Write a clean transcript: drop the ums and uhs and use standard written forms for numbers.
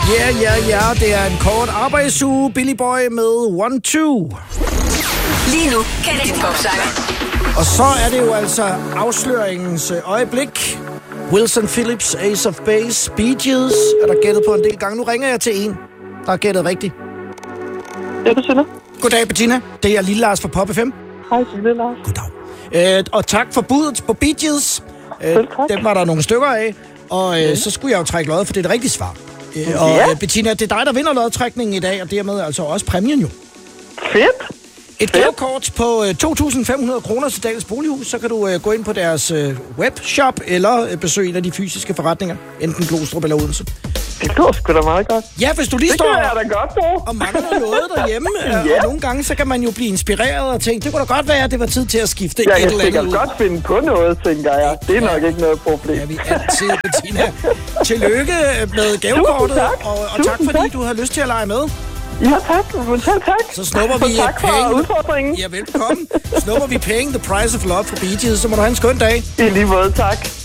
Ja, det er en kort arbejdsuge. Billy Boy med 1-2. Lige nu kan det popsange. Og så er det jo altså afsløringens øjeblik. Wilson Phillips, Ace of Base, Bee Gees, er der gættet på en del gange. Nu ringer jeg til en, der har gættet rigtigt. Det er Bettina. Goddag, Bettina. Det er Lille Lars fra Pop FM. Hej, Lille Lars. Goddag. Og tak for budet på Bee Gees. Dem var der nogle stykker af. Og så skulle jeg jo trække loddet, for det er det rigtige svar. Bettina, det er dig, der vinder lodtrækningen i dag, og dermed altså også præmien jo. Fedt. Et gavekort på 2.500 kroner til Dals Bolighus, så kan du gå ind på deres webshop eller besøge en af de fysiske forretninger, enten Glostrup eller Odense. Det lyder sgu da meget godt. Ja, hvis du lige det står jeg da godt, og mangler noget derhjemme, og nogle gange så kan man jo blive inspireret og tænke, det kunne da godt være, at det var tid til at skifte et eller andet ud. Jeg kan godt finde på noget, tænker jeg. Det er nok ikke noget problem. Ja, vi altid, Bettina. Tillykke med gavekortet, og tak fordi du har lyst til at lege med. Ja, tak. Så snupper vi tak for udfordringen. Ja, velkommen. Snupper vi paying the price of love for Bee Gees, så må du have en skøn dag. I lige måde, tak.